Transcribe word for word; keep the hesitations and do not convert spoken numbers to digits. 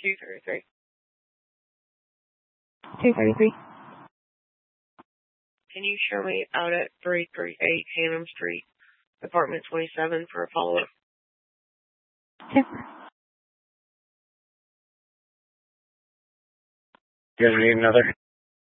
two thirty-three. two thirty-three. Can you show me out at three thirty-eight Hannum Street, apartment twenty-seven, for a follow-up? Sure. You guys need another?